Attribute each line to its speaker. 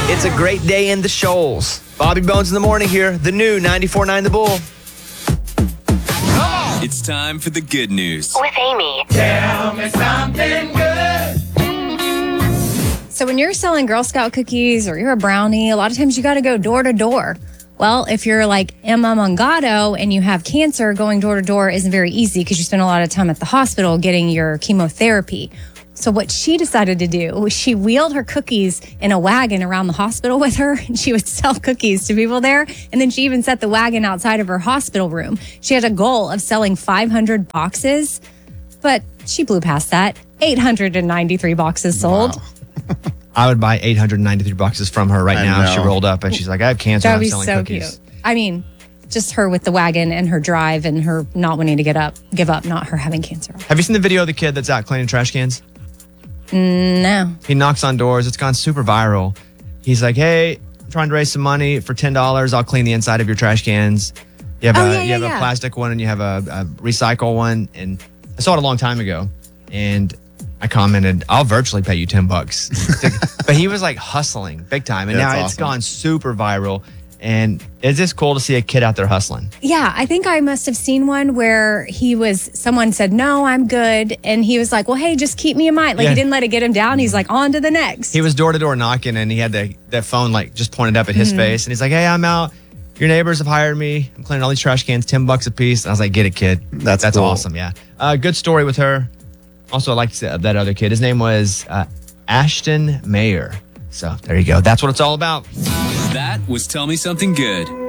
Speaker 1: It's a great day in the Shoals. Bobby Bones in the morning here. The new 94.9 The Bull.
Speaker 2: It's time for the good news.
Speaker 3: With Amy.
Speaker 4: Tell me something good.
Speaker 5: So when you're selling Girl Scout cookies or you're a brownie, a lot of times you got to go door to door. Well, if you're like Emma Mongado and you have cancer, going door to door isn't very easy because you spend a lot of time at the hospital getting your chemotherapy. So what she decided to do was she wheeled her cookies in a wagon around the hospital with her, and she would sell cookies to people there. And then she even set the wagon outside of her hospital room. She had a goal of selling 500 boxes, but she blew past that. 893 boxes sold.
Speaker 6: Wow.
Speaker 1: I would buy 893 boxes from her right
Speaker 6: I
Speaker 1: now.
Speaker 6: know.
Speaker 1: She rolled up and she's like, I have cancer.
Speaker 5: That
Speaker 1: I'm
Speaker 5: would be
Speaker 1: selling
Speaker 5: so
Speaker 1: cookies.
Speaker 5: cute. I mean, just her with the wagon and her drive and her not wanting to give up, not her having cancer.
Speaker 1: Have you seen the video of the kid that's out cleaning trash cans?
Speaker 5: No.
Speaker 1: He knocks on doors. It's gone super viral. He's like, hey, I'm trying to raise some money for $10. I'll clean the inside of your trash cans. You have, a plastic one and you have a recycle one. And I saw it a long time ago. And I commented, I'll virtually pay you $10. But he was like hustling big time. And
Speaker 6: Yeah,
Speaker 1: now
Speaker 6: that's
Speaker 1: it's
Speaker 6: awesome.
Speaker 1: gone super viral. And it's just cool to see a kid out there hustling.
Speaker 5: Yeah, I think I must have seen one where someone said, no, I'm good. And he was like, well, hey, just keep me in mind. Like,
Speaker 1: Yeah.
Speaker 5: he didn't let it get him down. He's like, on to the next.
Speaker 1: He was door to door knocking and he had that phone like just pointed up at his face. And he's like, hey, I'm out. Your neighbors have hired me. I'm cleaning all these trash cans, $10 a piece. And I was like, get it, kid.
Speaker 6: That's
Speaker 1: That's
Speaker 6: cool.
Speaker 1: awesome. Yeah. Good story with her. Also, I liked that other kid. His name was Ashton Mayer. So there you go. That's what it's all about.
Speaker 2: That was Tell Me Something Good.